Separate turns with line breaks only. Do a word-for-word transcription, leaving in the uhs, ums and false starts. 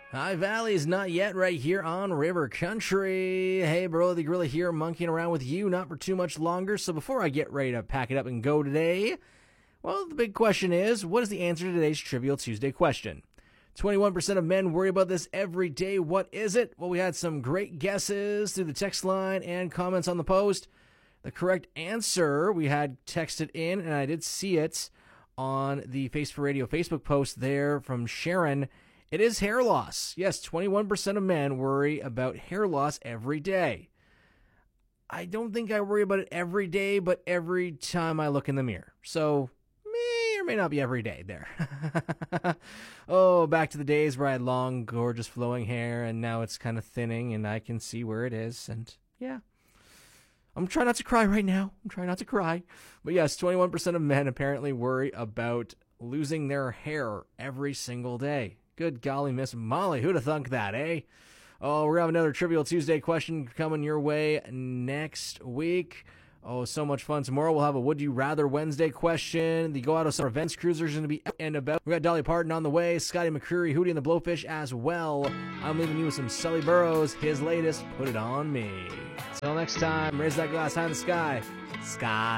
High Valley's not yet right here on River Country. Hey, bro, the gorilla here monkeying around with you, not for too much longer. So before I get ready to pack it up and go today, well, the big question is, what is the answer to today's Trivial Tuesday question? twenty-one percent of men worry about this every day. What is it? Well, we had some great guesses through the text line and comments on the post. The correct answer we had texted in, and I did see it on the Face for Radio Facebook post there from Sharon. It is hair loss. Yes, twenty-one percent of men worry about hair loss every day. I don't think I worry about it every day, but every time I look in the mirror. So, may or may not be every day there. Oh, back to the days where I had long, gorgeous, flowing hair, and now it's kind of thinning, and I can see where it is, and yeah. I'm trying not to cry right now. I'm trying not to cry. But yes, twenty-one percent of men apparently worry about losing their hair every single day. Good golly, Miss Molly. Who'd have thunk that, eh? Oh, we're going to have another Trivial Tuesday question coming your way next week. Oh, so much fun. Tomorrow we'll have a Would You Rather Wednesday question. The Go Out of Summer Events Cruiser is going to be out and about. We got Dolly Parton on the way, Scotty McCreery, Hootie and the Blowfish as well. I'm leaving you with some Sully Burrows, his latest, Put It On Me. Until next time, raise that glass high in the sky. Sky.